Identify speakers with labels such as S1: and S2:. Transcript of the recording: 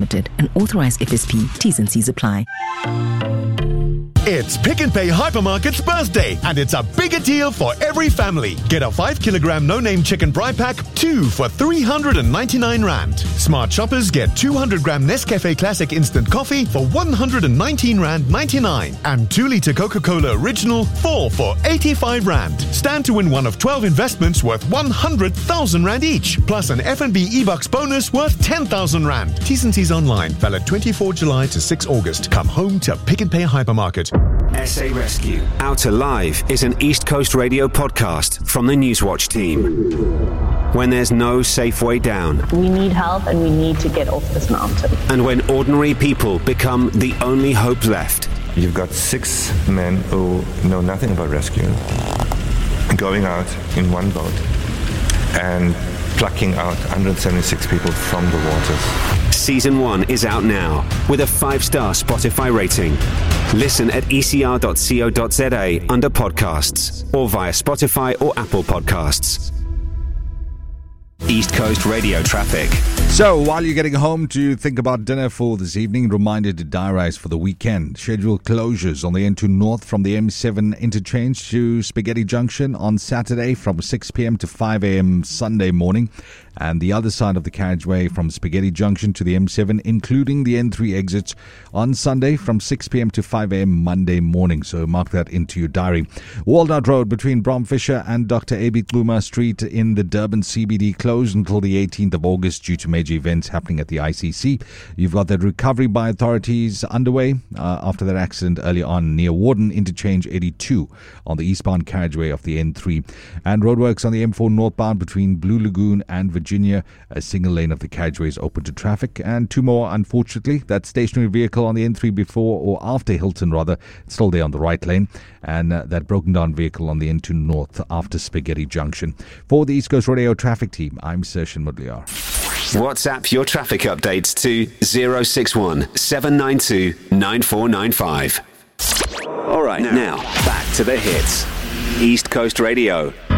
S1: Limited, an authorized FSP. T's and C's apply.
S2: It's Pick n Pay Hypermarket's birthday, and it's a bigger deal for every family. Get a 5 kilogram no-name chicken braai pack, 2 for 399 Rand. Smart shoppers get 200 gram Nescafe Classic instant coffee for 119 Rand 99. And 2 liter Coca-Cola Original, 4 for 85 Rand. Stand to win one of 12 investments worth 100,000 Rand each, plus an F&B e-bucks bonus worth 10,000 Rand. T's and C's online, valid 24 July to 6 August. Come home to Pick n Pay Hypermarket.
S3: SA Rescue Out Alive is an East Coast Radio podcast from the Newswatch team. When there's no safe way down.
S4: We need help and we need to get off this mountain.
S3: And when ordinary people become the only hope left.
S5: You've got 6 men who know nothing about rescue going out in one boat and plucking out 176 people from the waters.
S3: Season 1 is out now with a 5-star Spotify rating. Listen at ecr.co.za under podcasts or via Spotify or Apple Podcasts. East Coast Radio traffic.
S6: So, while you're getting home to think about dinner for this evening, reminder to diarise for the weekend. Scheduled closures on the N2 North from the M7 interchange to Spaghetti Junction on Saturday from 6 p.m. to 5 a.m. Sunday morning. And the other side of the carriageway from Spaghetti Junction to the M7, including the N3 exits, on Sunday from 6 p.m. to 5 a.m. Monday morning. So mark that into your diary. Walnut Road between Bromfisher and Dr. A.B. Kluma Street in the Durban CBD closed until the 18th of August due to major events happening at the ICC. You've got that recovery by authorities underway after that accident early on near Warden Interchange 82 on the eastbound carriageway of the N3. And roadworks on the M4 northbound between Blue Lagoon and Virginia. A single lane of the carriageway is open to traffic. And 2 more, unfortunately. That stationary vehicle on the N3 before or after Hilton, rather, it's still there on the right lane. And that broken down vehicle on the N2 North after Spaghetti Junction. For the East Coast Radio traffic team, I'm Sershin Mudliar.
S3: WhatsApp your traffic updates to 061 792 9495. All right, now back to the hits. East Coast Radio.